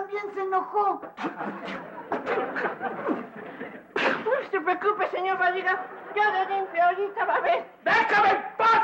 también se enojó. No se preocupe, señor Barriga. Yo de limpio ahorita va a ver. ¡Déjame!